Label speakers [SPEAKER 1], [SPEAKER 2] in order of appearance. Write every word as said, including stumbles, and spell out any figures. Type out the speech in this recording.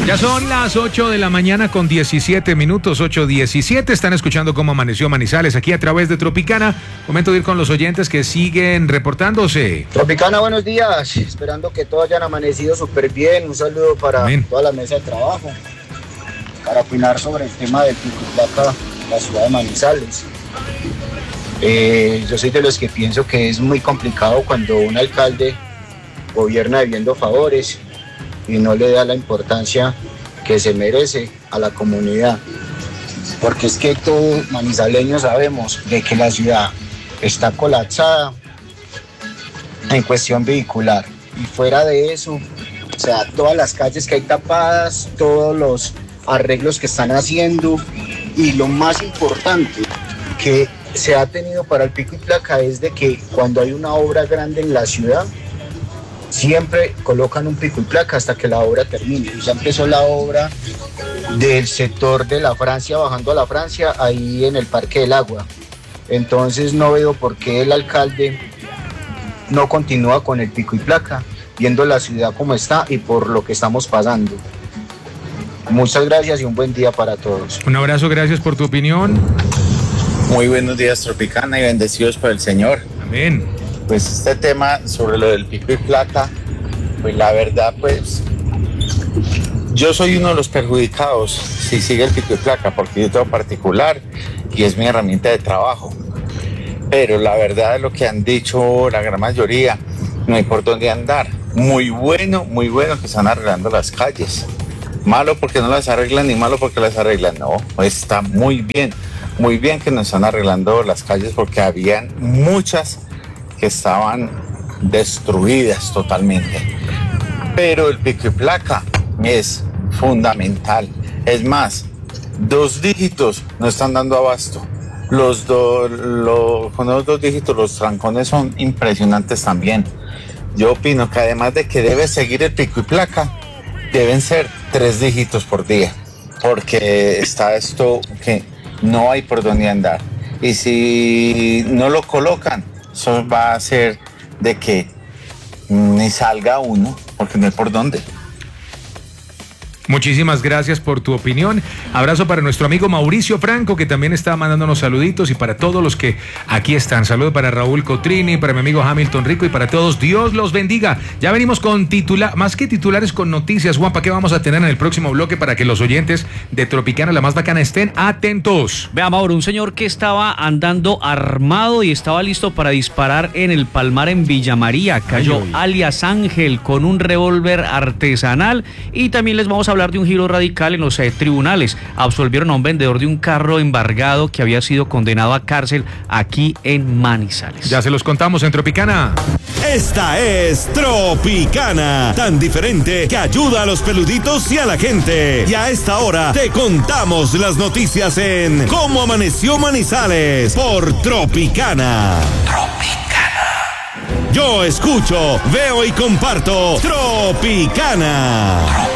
[SPEAKER 1] Ya son las ocho de la mañana con diecisiete minutos, ocho diecisiete. Están escuchando cómo amaneció Manizales aquí a través de Tropicana. Momento de ir con los oyentes que siguen reportándose.
[SPEAKER 2] Tropicana, buenos días. Esperando que todos hayan amanecido súper bien. Un saludo para Amén. Toda la mesa de trabajo. Para opinar sobre el tema del pico y placa en la ciudad de Manizales. Eh, yo soy de los que pienso que es muy complicado cuando un alcalde gobierna debiendo favores y no le da la importancia que se merece a la comunidad, porque es que todos manizaleños sabemos de que la ciudad está colapsada en cuestión vehicular, y fuera de eso, o sea, todas las calles que hay tapadas, todos los arreglos que están haciendo, y lo más importante que se ha tenido para el pico y placa es de que cuando hay una obra grande en la ciudad, siempre colocan un pico y placa hasta que la obra termine. Ya empezó la obra del sector de la Francia, bajando a la Francia, ahí en el Parque del Agua. Entonces no veo por qué el alcalde no continúa con el pico y placa, viendo la ciudad como está y por lo que estamos pasando. Muchas gracias y un buen día para todos.
[SPEAKER 1] Un abrazo, gracias por tu opinión.
[SPEAKER 3] Muy buenos días, Tropicana, y bendecidos por el Señor.
[SPEAKER 1] Amén.
[SPEAKER 3] Pues este tema sobre lo del pico y placa, pues la verdad, pues yo soy uno de los perjudicados si sigue el pico y placa, porque yo tengo particular y es mi herramienta de trabajo. Pero la verdad, lo que han dicho la gran mayoría, no hay por dónde andar. Muy bueno, muy bueno que están arreglando las calles. Malo porque no las arreglan, ni malo porque las arreglan. No, está muy bien, muy bien que nos están arreglando las calles, porque habían muchas que estaban destruidas totalmente. Pero el pico y placa es fundamental. Es más, dos dígitos no están dando abasto. Los do, lo, con los dos dígitos los trancones son impresionantes también. Yo opino que además de que debe seguir el pico y placa, deben ser tres dígitos por día, porque está esto que no hay por dónde andar. Y si no lo colocan, eso va a hacer de que ni salga uno, porque no hay por dónde.
[SPEAKER 1] Muchísimas gracias por tu opinión. Abrazo para nuestro amigo Mauricio Franco, que también está mandándonos saluditos, y para todos los que aquí están. Saludo para Raúl Cotrini, para mi amigo Hamilton Rico y para todos. Dios los bendiga. Ya venimos con titular, más que titulares, con noticias. Juanpa, ¿qué vamos a tener en el próximo bloque para que los oyentes de Tropicana, la más bacana, estén atentos?
[SPEAKER 4] Vea, Mauro, un señor que estaba andando armado y estaba listo para disparar en el Palmar en Villa María. Cayó ay, ay. alias Ángel con un revólver artesanal. Y también les vamos a hablar de un giro radical en los eh, tribunales. Absolvieron a un vendedor de un carro embargado que había sido condenado a cárcel aquí en Manizales.
[SPEAKER 1] Ya se los contamos en Tropicana.
[SPEAKER 5] Esta es Tropicana, tan diferente que ayuda a los peluditos y a la gente. Y a esta hora te contamos las noticias en Cómo Amaneció Manizales por Tropicana. Tropicana. Yo escucho, veo y comparto Tropicana.